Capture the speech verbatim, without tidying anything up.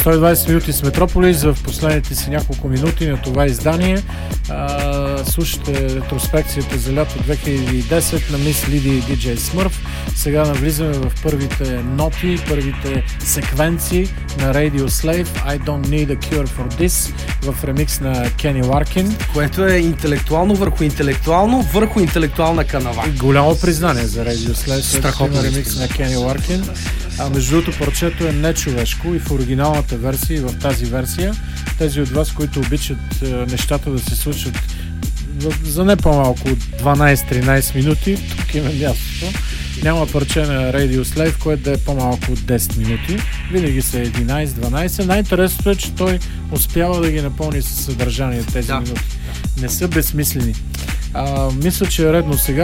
сто и двайсет минути с Метрополис. В последните си няколко минути на това издание а, слушате ретроспекцията за лято две хиляди и десет на Мис Лиди и Диджей Смърф. Сега навлизаме в първите ноти, първите секвенции на Radio Slave I Don't Need a Cure for This в ремикс на Кени Ларкин. Което е интелектуално върху интелектуално върху интелектуална канава. Голямо признание за Radio Slave. Страхотно ремикс на Кени Ларкин. А между другото, парчето е нечовешко и в оригиналната версия, и в тази версия. Тези от вас, които обичат е, нещата да се случат за не по-малко от дванайсет-тринайсет минути, тук има мястото. Няма парче на Radio Slave, което да е по-малко от десет минути. Винаги са единайсет-дванайсет. Най-интересното е, че той успява да ги напълни със съдържание тези да. минути. Не са безсмислени. А, мисля, че е редно сега